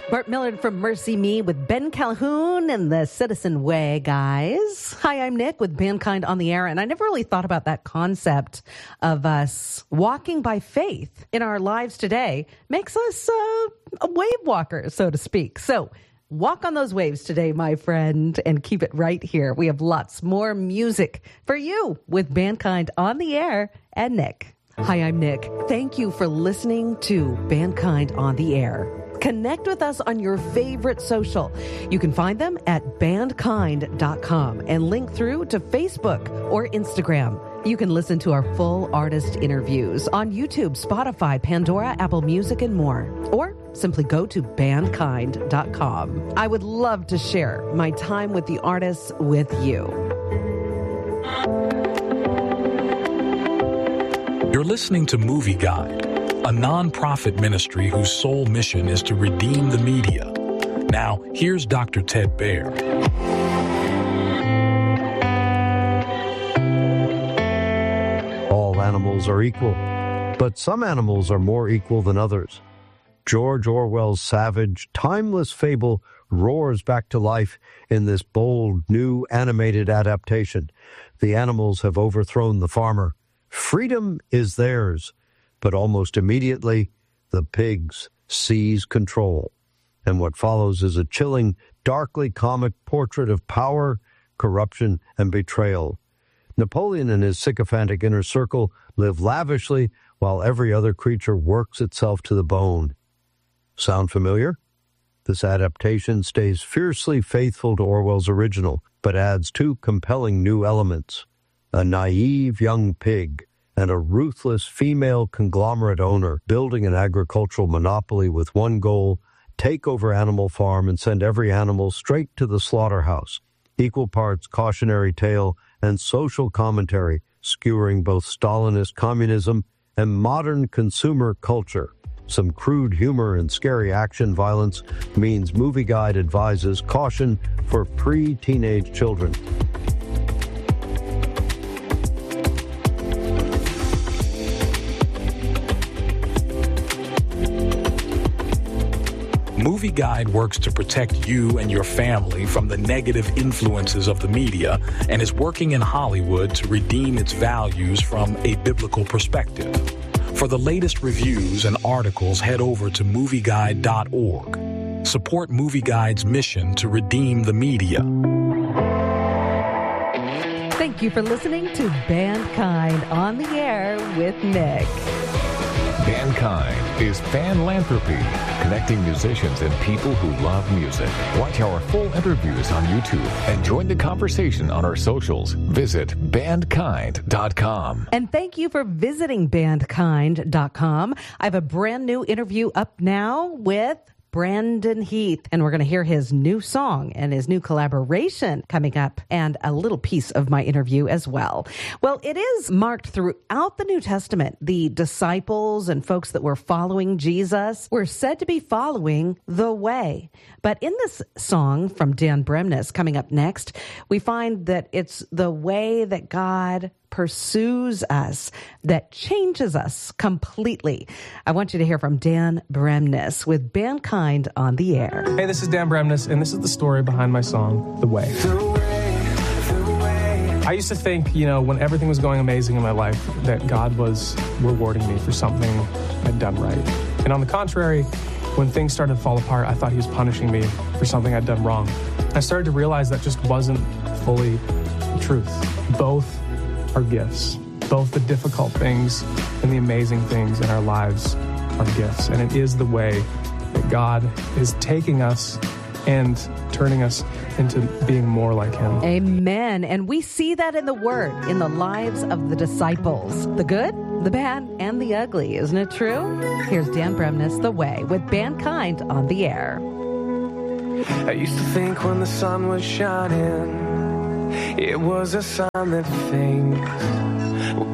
Bart Millard from Mercy Me with Ben Calhoun and the Citizen Way, guys. Hi, I'm Nick with Mankind on the Air, and I never really thought about that concept of us walking by faith in our lives today. Makes us a wave walker, so to speak. So walk on those waves today, my friend, and keep it right here. We have lots more music for you with Mankind on the Air and Nick. Hi, I'm Nick. Thank you for listening to Mankind on the Air. Connect with us on your favorite social. You can find them at bandkind.com and link through to Facebook or Instagram. You can listen to our full artist interviews on YouTube, Spotify, Pandora, Apple Music, and more. Or simply go to bandkind.com. I would love to share my time with the artists with you. You're listening to Movie Guide, a non-profit ministry whose sole mission is to redeem the media. Now, here's Dr. Ted Baer. All animals are equal, but some animals are more equal than others. George Orwell's savage, timeless fable roars back to life in this bold, new animated adaptation. The animals have overthrown the farmer. Freedom is theirs. But almost immediately, the pigs seize control. And what follows is a chilling, darkly comic portrait of power, corruption, and betrayal. Napoleon and his sycophantic inner circle live lavishly while every other creature works itself to the bone. Sound familiar? This adaptation stays fiercely faithful to Orwell's original, but adds two compelling new elements: a naive young pig and a ruthless female conglomerate owner building an agricultural monopoly with one goal: take over Animal Farm and send every animal straight to the slaughterhouse. Equal parts cautionary tale and social commentary, skewering both Stalinist communism and modern consumer culture. Some crude humor and scary action violence means Movie Guide advises caution for pre-teenage children. Movie Guide works to protect you and your family from the negative influences of the media and is working in Hollywood to redeem its values from a biblical perspective. For the latest reviews and articles, head over to movieguide.org. Support Movie Guide's mission to redeem the media. Thank you for listening to Mankind on the Air with Nick. Mankind is Fanlanthropy, connecting musicians and people who love music. Watch our full interviews on YouTube and join the conversation on our socials. Visit bandkind.com. And thank you for visiting bandkind.com. I have a brand new interview up now with Brandon Heath, and we're going to hear his new song and his new collaboration coming up, and a little piece of my interview as well. Well, it is marked throughout the New Testament. The disciples and folks that were following Jesus were said to be following the way. But in this song from Dan Bremnes coming up next, we find that it's the way that God pursues us that changes us completely. I want you to hear from Dan Bremnes with Mankind on the Air. Hey, this is Dan Bremnes, and this is the story behind my song, The Way. I used to think, when everything was going amazing in my life, that God was rewarding me for something I'd done right. And on the contrary, when things started to fall apart, I thought he was punishing me for something I'd done wrong. I started to realize that just wasn't fully the truth. Both are gifts. Both the difficult things and the amazing things in our lives are gifts. And it is the way that God is taking us and turning us into being more like him. Amen. And we see that in the Word, in the lives of the disciples. The good, the bad, and the ugly. Isn't it true? Here's Dan Bremnes, The Way, with Mankind on the Air. I used to think when the sun was shining, it was a sign that things